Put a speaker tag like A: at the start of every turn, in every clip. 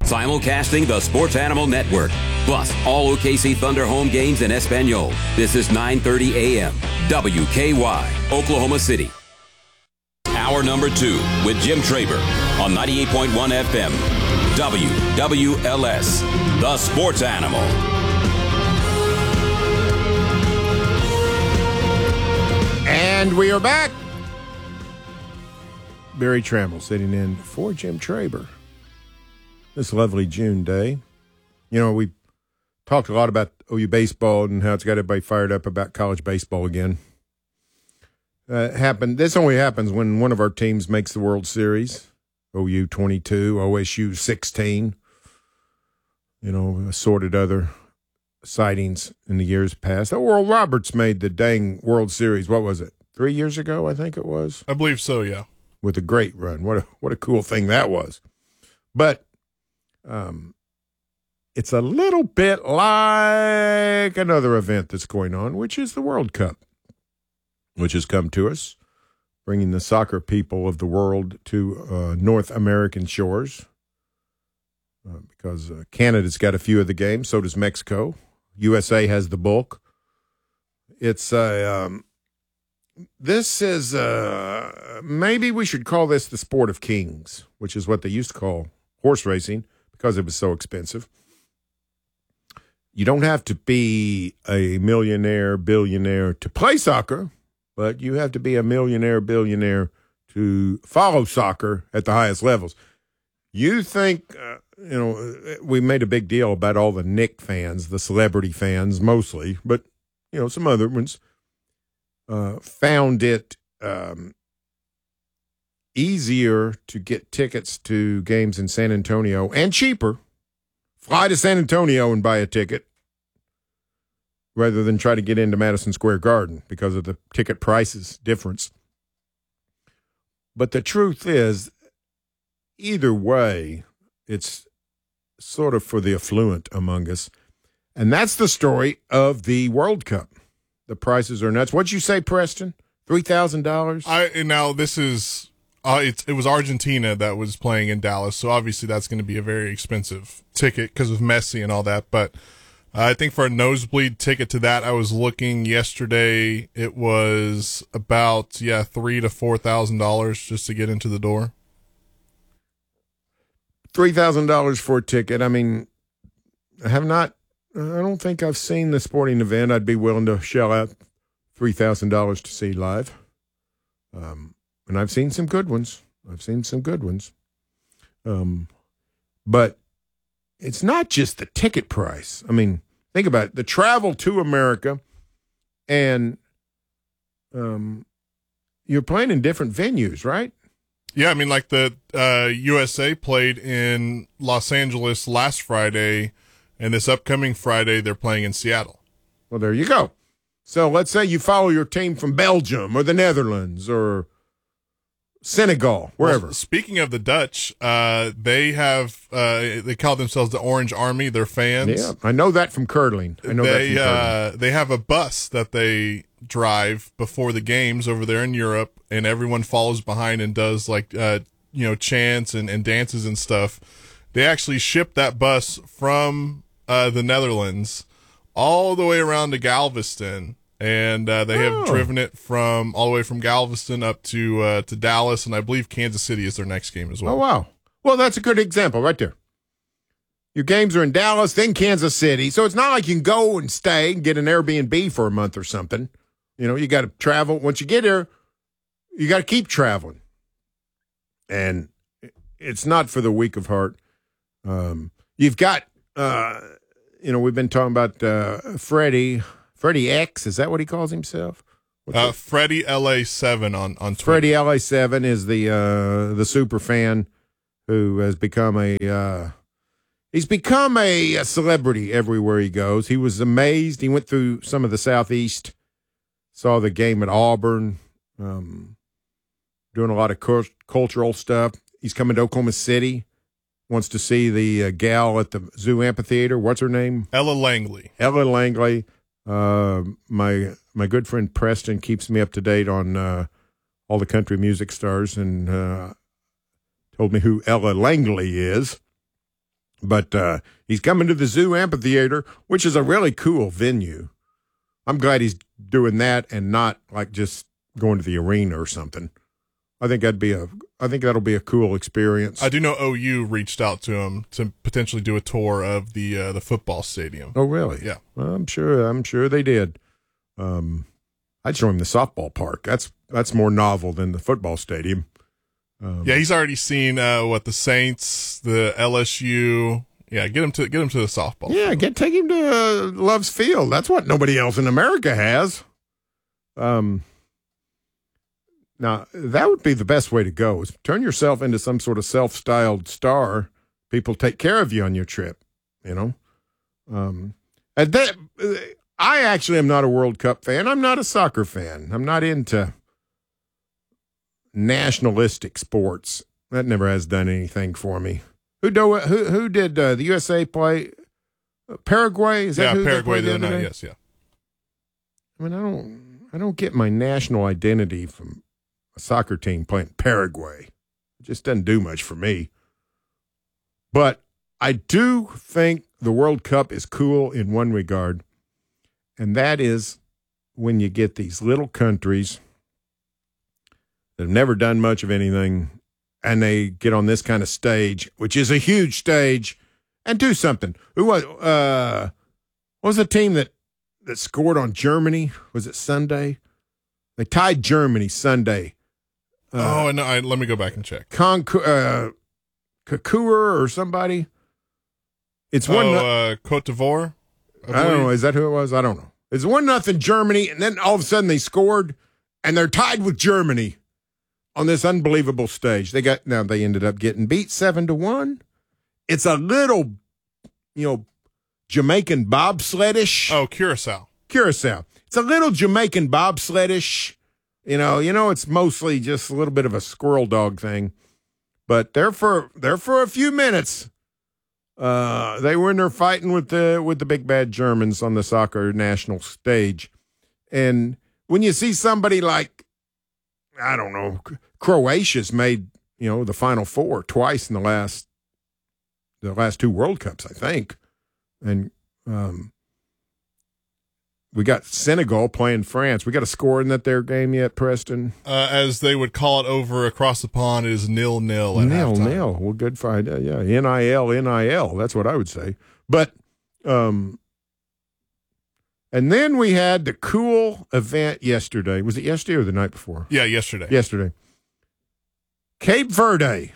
A: Simulcasting the Sports Animal Network. Plus, all OKC Thunder home games in Espanol. This is 9:30 a.m. WKY, Oklahoma City. Hour number 2 with Jim Traber on 98.1 FM. WWLS, the Sports Animal.
B: And we are back. Barry Trammell sitting in for Jim Traber this lovely June day. You know, we talked a lot about OU baseball and how it's got everybody fired up about college baseball again. This only happens when one of our teams makes the World Series. OU 22, OSU 16. You know, assorted other sightings in the years past. Oral Roberts made the dang World Series. What was it? 3 years ago, I think it was.
C: I believe so, yeah.
B: With a great run. What a cool thing that was. But it's a little bit like another event that's going on, which is the World Cup, which has come to us, bringing the soccer people of the world to North American shores. Because Canada's got a few of the games, so does Mexico. USA has the bulk. It's this is maybe we should call this the sport of kings, which is what they used to call horse racing because it was so expensive. You don't have to be a millionaire, billionaire to play soccer, but you have to be a millionaire, billionaire to follow soccer at the highest levels. You think, we made a big deal about all the Knick fans, the celebrity fans mostly, but, some other ones found it easier to get tickets to games in San Antonio and cheaper. Fly to San Antonio and buy a ticket rather than try to get into Madison Square Garden because of the ticket prices difference. But the truth is, either way, it's sort of for the affluent among us. And that's the story of the World Cup. The prices are nuts. What'd you say, Preston? $3,000?
C: Now this is it was Argentina that was playing in Dallas, so obviously that's going to be a very expensive ticket because of Messi and all that. But I think for a nosebleed ticket to that, I was looking yesterday. It was about $3,000 to $4,000 just to get into the door.
B: $3,000 for a ticket. I mean, I don't think I've seen the sporting event I'd be willing to shell out $3,000 to see live. And I've seen some good ones. But it's not just the ticket price. I mean, think about it. The travel to America and you're playing in different venues, right?
C: Yeah, I mean, like the USA played in Los Angeles last Friday, and this upcoming Friday they're playing in Seattle.
B: Well, there you go. So let's say you follow your team from Belgium or the Netherlands or Senegal, wherever.
C: Well, speaking of the Dutch, they call themselves the Orange Army. They're fans.
B: Yeah, I know that from curling.
C: They have a bus that they drive before the games over there in Europe, and everyone follows behind and does chants and dances and stuff. They actually shipped that bus from the Netherlands all the way around to Galveston. And they have driven it all the way from Galveston up to Dallas, and I believe Kansas City is their next game as well.
B: Oh, wow. Well, that's a good example right there. Your games are in Dallas, then Kansas City. So it's not like you can go and stay and get an Airbnb for a month or something. You got to travel. Once you get here, you got to keep traveling. And it's not for the weak of heart. You've got, we've been talking about Freddie X, is that what he calls himself?
C: Freddie LA7 on Twitter.
B: Freddie LA7 is the super fan who has become a celebrity everywhere he goes. He was amazed. He went through some of the Southeast, saw the game at Auburn, doing a lot of cultural stuff. He's coming to Oklahoma City, wants to see the gal at the Zoo Amphitheater. What's her name?
C: Ella Langley.
B: My good friend Preston keeps me up to date on all the country music stars and told me who Ella Langley is. But he's coming to the Zoo Amphitheater, which is a really cool venue. I'm glad he's doing that and not like just going to the arena or something. I think that'll be a cool experience.
C: I do know OU reached out to him to potentially do a tour of the football stadium.
B: Oh, really?
C: Yeah.
B: Well, I'm sure they did. I'd show him the softball park. That's more novel than the football stadium.
C: Yeah, he's already seen the Saints, the LSU. Yeah, get him to the softball.
B: Yeah, take him to Love's Field. That's what nobody else in America has. Now that would be the best way to go. Is turn yourself into some sort of self-styled star. People take care of you on your trip. You know. And that I actually am not a World Cup fan. I'm not a soccer fan. I'm not into nationalistic sports. That never has done anything for me. Who did the USA play? Paraguay? Is that who
C: Paraguay
B: the
C: the
B: other
C: other night.
B: day?
C: Yes, yeah.
B: I mean, I don't get my national identity from a soccer team playing Paraguay. It just doesn't do much for me. But I do think the World Cup is cool in one regard, and that is when you get these little countries that have never done much of anything, and they get on this kind of stage, which is a huge stage, and do something. Who was the team that scored on Germany? Was it Sunday? They tied Germany Sunday.
C: No, let me go back and check.
B: Kakura or somebody. It's one.
C: Cote d'Ivoire.
B: I don't know. Is that who it was? I don't know. It's 1-0 Germany, and then all of a sudden they scored, and they're tied with Germany on this unbelievable stage. They ended up getting beat 7-1. It's a little, Jamaican bobsledish.
C: Oh, Curacao.
B: It's a little Jamaican bobsledish. It's mostly just a little bit of a squirrel dog thing. But they're for a few minutes. They were in there fighting with the big bad Germans on the soccer national stage. And when you see somebody like, I don't know, Croatia's made, the Final Four twice in the last two World Cups, I think. And we got Senegal playing France. We got a score in their game yet, Preston?
C: As they would call it over across the pond, it is 0-0 at halftime.
B: 0-0. Well, good fight. Yeah, NIL. That's what I would say. But, and then we had the cool event yesterday. Was it yesterday or the night before?
C: Yeah, yesterday.
B: Yesterday. Cape Verde.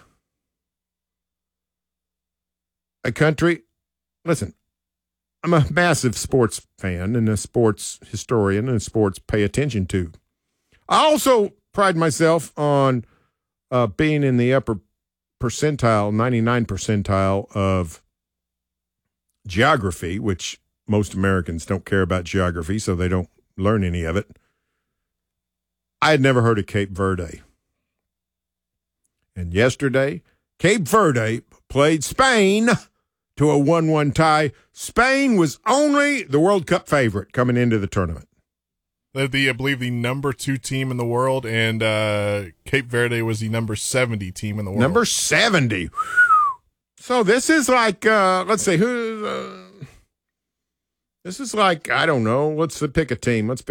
B: A country. Listen, I'm a massive sports fan and a sports historian and sports pay attention to. I also pride myself on being in the upper percentile, 99 percentile of geography, which most Americans don't care about geography, so they don't learn any of it. I had never heard of Cape Verde. And yesterday, Cape Verde played Spain to a 1-1 tie. Spain was only the World Cup favorite coming into the tournament.
C: I believe the number 2 team in the world, and Cape Verde was the number 70 team in the world.
B: Number 70. So this is like, let's see, this is like, I don't know, let's pick a team. This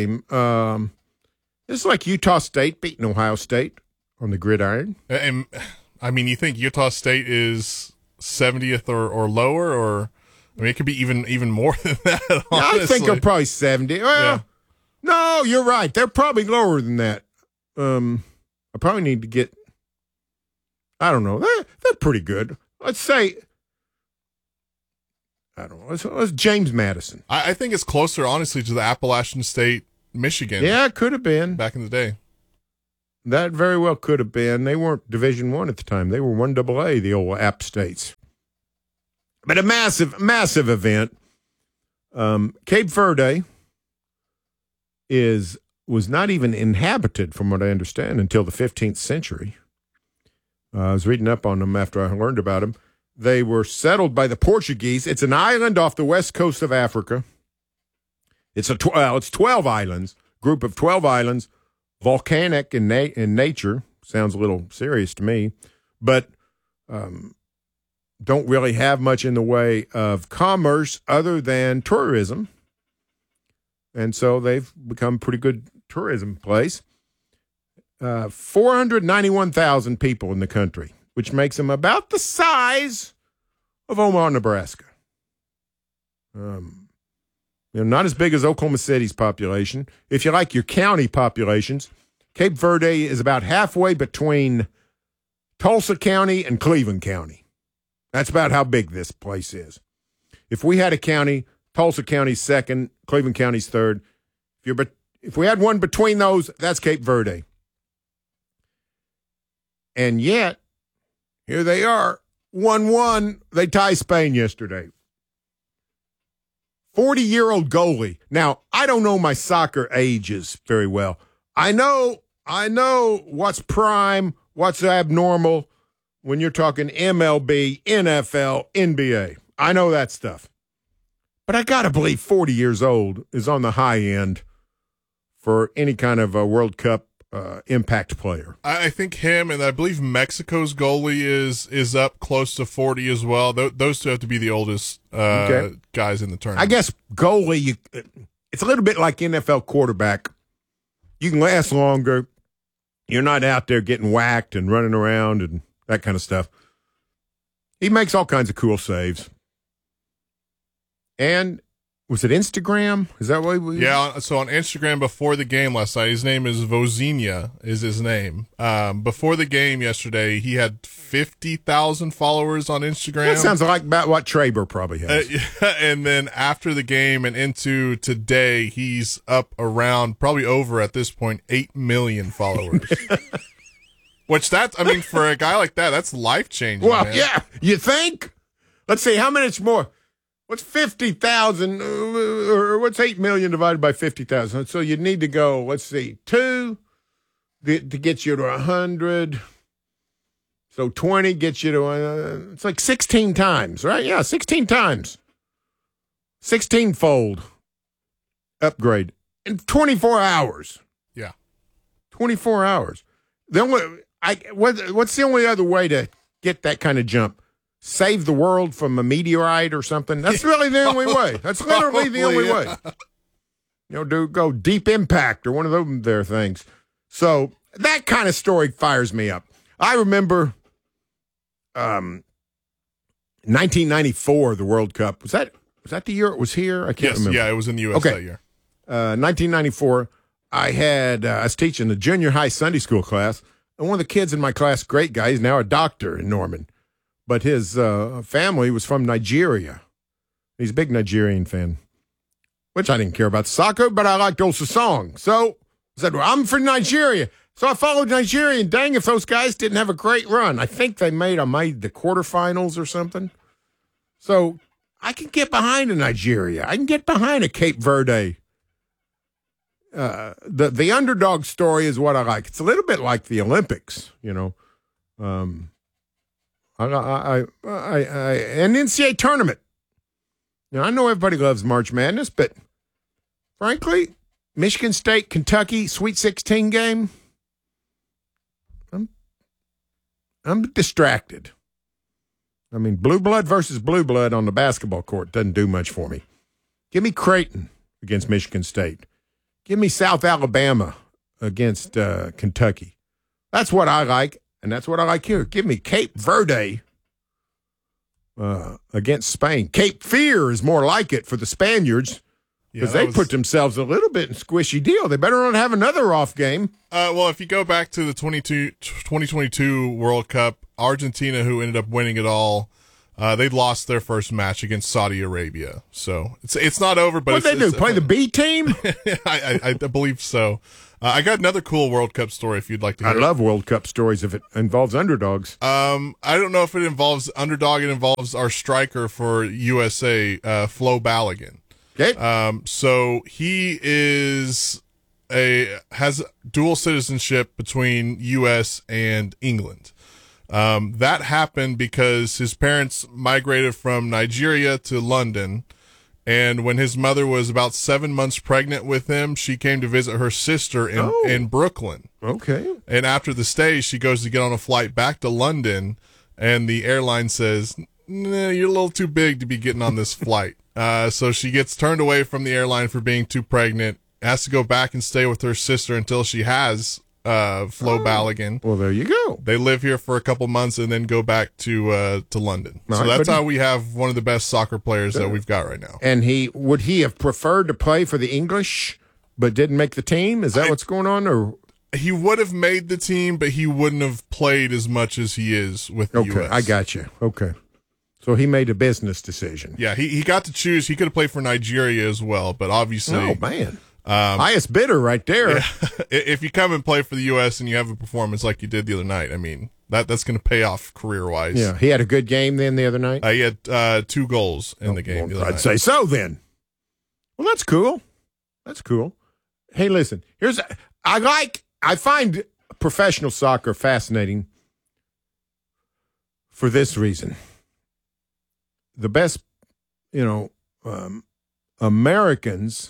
B: is like Utah State beating Ohio State on the gridiron.
C: And I mean, you think Utah State is 70th or lower, or I mean, it could be even more than that. Honestly.
B: I think they're probably 70. Well, yeah. No, you're right. They're probably lower than that. I probably need to get. I don't know. They're pretty good. Let's say. I don't know. Let's James Madison.
C: I think it's closer, honestly, to the Appalachian State, Michigan.
B: Yeah, it could have been
C: back in the day.
B: That very well could have been. They weren't Division I at the time. They were 1AA, the old App States. But a massive, massive event. Cape Verde was not even inhabited, from what I understand, until the 15th century. I was reading up on them after I learned about them. They were settled by the Portuguese. It's an island off the west coast of Africa. It's 12 islands, group of 12 islands. Volcanic in nature. Sounds a little serious to me. But don't really have much in the way of commerce other than tourism. And so they've become a pretty good tourism place. 491,000 people in the country, which makes them about the size of Omaha, Nebraska. Not as big as Oklahoma City's population. If you like your county populations, Cape Verde is about halfway between Tulsa County and Cleveland County. That's about how big this place is. If we had a county, Tulsa County's second, Cleveland County's third. If we had one between those, that's Cape Verde. And yet, here they are, 1-1. They tie Spain yesterday. 40-year-old goalie. Now, I don't know my soccer ages very well. I know what's prime, what's abnormal when you're talking MLB, NFL, NBA. I know that stuff. But I got to believe 40 years old is on the high end for any kind of a World Cup impact player.
C: I think him, and I believe Mexico's goalie is up close to 40 as well. Those two have to be the oldest guys in the tournament.
B: I guess goalie, it's a little bit like NFL quarterback. You can last longer. You're not out there getting whacked and running around and that kind of stuff. He makes all kinds of cool saves. And was it Instagram? Is that what we...
C: Yeah, so on Instagram before the game last night, his name is Vozinha, is his name. Before the game yesterday, he had 50,000 followers on Instagram.
B: That sounds like about what Traber probably has.
C: And then after the game and into today, he's up around, probably over at this point, 8 million followers. Which for a guy like that, that's life-changing.
B: Well,
C: man.
B: Yeah, you think? Let's see, how many more? What's 50,000, or what's 8 million divided by 50,000? So you'd need to go, let's see, 2 to get you to 100. So 20 gets you to, it's like 16 times, right? Yeah, 16 times. 16-fold upgrade in 24 hours.
C: Yeah.
B: 24 hours. What's the only other way to get that kind of jump? Save the world from a meteorite or something? That's really the only way. That's literally the only way. Go Deep Impact or one of those there things. So that kind of story fires me up. I remember 1994, the World Cup. Was that the year it was here? I can't remember.
C: Yeah, it was in the U.S. that year.
B: 1994, I was teaching the junior high Sunday school class, and one of the kids in my class, great guy, he's now a doctor in Norman. But his family was from Nigeria. He's a big Nigerian fan, which I didn't care about soccer, but I liked Osa Song. So I said, well, I'm from Nigeria. So I followed Nigeria, and dang if those guys didn't have a great run. I think they made the quarterfinals or something. So I can get behind a Nigeria. I can get behind a Cape Verde. The underdog story is what I like. It's a little bit like the Olympics, an NCAA tournament. Now, I know everybody loves March Madness, but frankly, Michigan State, Kentucky, Sweet 16 game, I'm distracted. I mean, blue blood versus blue blood on the basketball court doesn't do much for me. Give me Creighton against Michigan State. Give me South Alabama against Kentucky. That's what I like. And that's what I like here. Give me Cape Verde against Spain. Cape Fear is more like it for the Spaniards because they put themselves a little bit in a squishy deal. They better not have another off game.
C: Well, if you go back to the 2022 World Cup, Argentina, who ended up winning it all, they lost their first match against Saudi Arabia. So it's not over. But
B: What'd they do? Play the B team?
C: I believe so. I got another cool World Cup story if you'd like to hear.
B: I love World Cup stories if it involves underdogs.
C: I don't know if it involves underdog. It involves our striker for USA, Flo Balogun.
B: Okay.
C: So he has dual citizenship between U.S. and England. That happened because his parents migrated from Nigeria to London. And when his mother was about 7 months pregnant with him, she came to visit her sister in Brooklyn.
B: Okay.
C: And after the stay, she goes to get on a flight back to London, and the airline says, nah, you're a little too big to be getting on this flight. So she gets turned away from the airline for being too pregnant, has to go back and stay with her sister until she has Flo Balogun.
B: Well, there you go.
C: They live here for a couple months and then go back to London.
B: All
C: so
B: right,
C: that's how we have one of the best soccer players that we've got right now.
B: And would he have preferred to play for the English but didn't make the team? Is that what's going on? Or
C: he would have made the team, but he wouldn't have played as much as he is with the U.S.
B: I got you. Okay. So he made a business decision.
C: Yeah, he got to choose. He could have played for Nigeria as well, but obviously...
B: Oh, man. Highest bidder right there.
C: Yeah. If you come and play for the U.S. and you have a performance like you did the other night, I mean, that's going to pay off career-wise.
B: Yeah, he had a good game then the other night?
C: He had 2 goals in the game the other
B: I'd
C: night.
B: say so then. Well, that's cool. That's cool. Hey, listen, I find professional soccer fascinating for this reason. The best, Americans...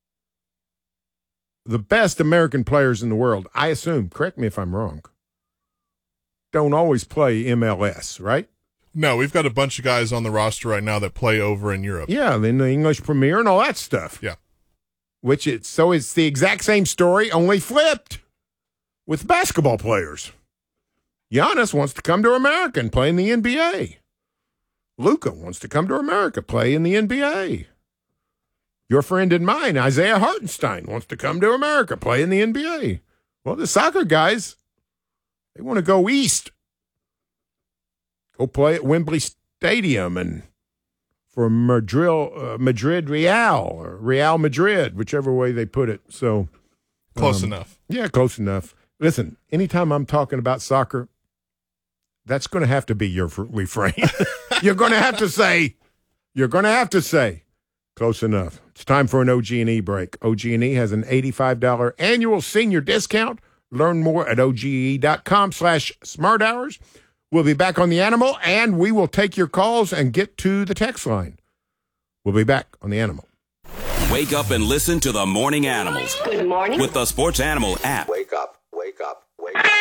B: The best American players in the world, I assume, correct me if I'm wrong, don't always play MLS, right?
C: No, we've got a bunch of guys on the roster right now that play over in Europe.
B: Yeah, in the English Premier and all that stuff.
C: Yeah.
B: It's the exact same story, only flipped with basketball players. Giannis wants to come to America and play in the NBA. Luka wants to come to America, play in the NBA. Your friend and mine, Isaiah Hartenstein, wants to come to America, play in the NBA. Well, the soccer guys, they want to go east. Go play at Wembley Stadium and for Madrid Real or Real Madrid, whichever way they put it. So
C: Close enough.
B: Yeah, close enough. Listen, anytime I'm talking about soccer, that's going to have to be your refrain. You're going to have to say, close enough. It's time for an OG&E break. OG&E has an $85 annual senior discount. Learn more at OGE.com/smarthours. We'll be back on the Animal, and we will take your calls and get to the text line. We'll be back on the Animal.
A: Wake up and listen to the Morning Animals.
D: Good morning.
A: With the Sports Animal app.
E: Wake up, wake up, wake up.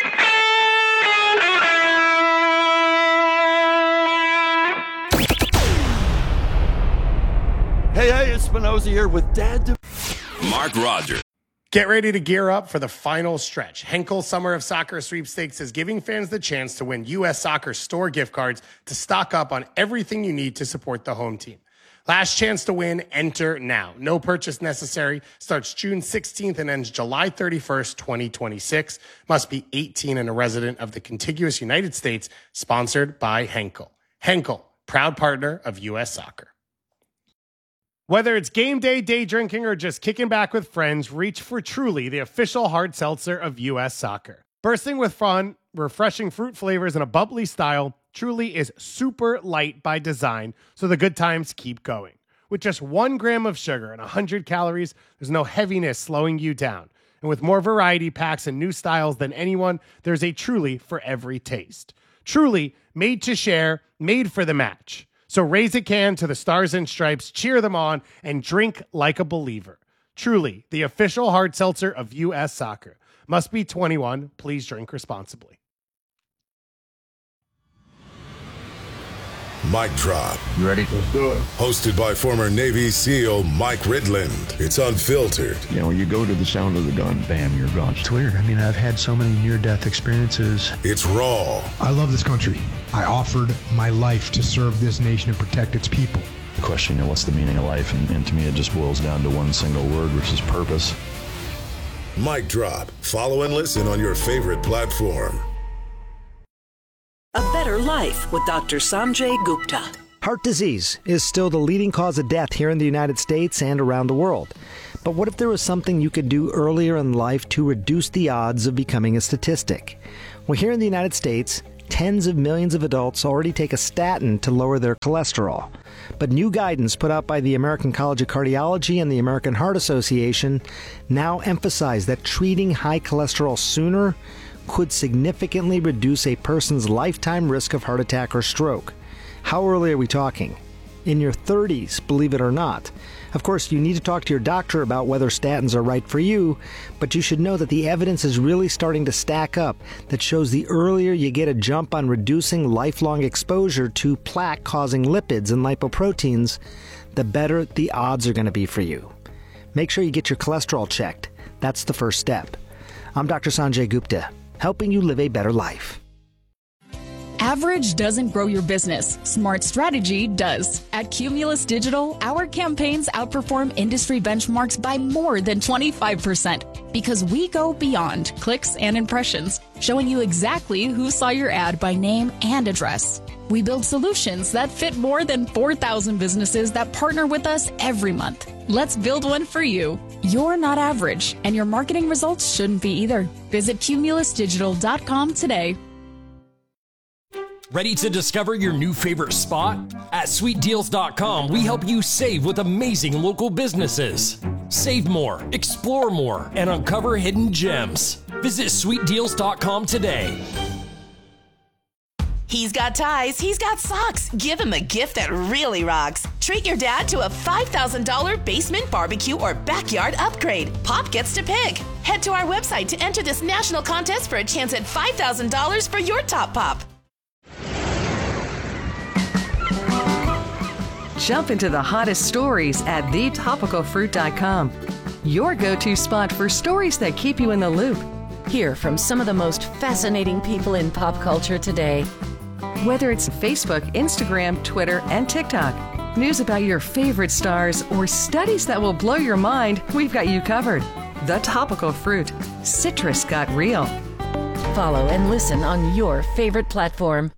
F: Hey, it's Spinoza here with Dad.
A: Mark Rogers.
G: Get ready to gear up for the final stretch. Henkel Summer of Soccer Sweepstakes is giving fans the chance to win U.S. Soccer store gift cards to stock up on everything you need to support the home team. Last chance to win, enter now. No purchase necessary. Starts June 16th and ends July 31st, 2026. Must be 18 and a resident of the contiguous United States. Sponsored by Henkel. Henkel, proud partner of U.S. Soccer. Whether it's game day, day drinking, or just kicking back with friends, reach for Truly, the official hard seltzer of U.S. Soccer. Bursting with fun, refreshing fruit flavors, and a bubbly style, Truly is super light by design, so the good times keep going. With just 1 gram of sugar and 100 calories, there's no heaviness slowing you down. And with more variety packs and new styles than anyone, there's a Truly for every taste. Truly, made to share, made for the match. So raise a can to the Stars and Stripes, cheer them on, and drink like a believer. Truly, the official hard seltzer of U.S. Soccer. Must be 21. Please drink responsibly.
H: Mic Drop.
F: You ready?
C: Let's do it.
H: Hosted by former Navy SEAL Mike Ridland. It's unfiltered.
F: You know, you go to the sound of the gun, bam, you're gone.
I: It's weird. I mean, I've had so many near-death experiences.
H: It's raw.
J: I love this country. I offered my life to serve this nation and protect its people.
I: The question, you know, what's the meaning of life? And to me, it just boils down to one single word, which is purpose.
H: Mic Drop. Follow and listen on your favorite platform.
K: A Better Life with Dr. Sanjay Gupta.
L: Heart disease is still the leading cause of death here in the United States and around the world. But what if there was something you could do earlier in life to reduce the odds of becoming a statistic? Well, here in the United States, tens of millions of adults already take a statin to lower their cholesterol. But new guidance put out by the American College of Cardiology and the American Heart Association now emphasize that treating high cholesterol sooner could significantly reduce a person's lifetime risk of heart attack or stroke. How early are we talking? in your 30s, believe it or not. Of course, you need to talk to your doctor about whether statins are right for you, but you should know that the evidence is really starting to stack up that shows the earlier you get a jump on reducing lifelong exposure to plaque-causing lipids and lipoproteins, the better the odds are going to be for you. Make sure you get your cholesterol checked. That's the first step. I'm Dr. Sanjay Gupta, helping you live a better life.
D: Average doesn't grow your business. Smart strategy does. At Cumulus Digital, our campaigns outperform industry benchmarks by more than 25% because we go beyond clicks and impressions, showing you exactly who saw your ad by name and address. We build solutions that fit more than 4,000 businesses that partner with us every month. Let's build one for you. You're not average, and your marketing results shouldn't be either. Visit cumulusdigital.com today.
M: Ready to discover your new favorite spot? At sweetdeals.com, we help you save with amazing local businesses. Save more, explore more, and uncover hidden gems. Visit sweetdeals.com today.
N: He's got ties, he's got socks. Give him a gift that really rocks. Treat your dad to a $5,000 basement barbecue or backyard upgrade. Pop gets to pick. Head to our website to enter this national contest for a chance at $5,000 for your top pop.
O: Jump into the hottest stories at thetopicalfruit.com. Your go-to spot for stories that keep you in the loop.
P: Hear from some of the most fascinating people in pop culture today.
O: Whether it's Facebook, Instagram, Twitter, and TikTok, news about your favorite stars, or studies that will blow your mind, we've got you covered. The Topical Fruit. Citrus got real.
P: Follow and listen on your favorite platform.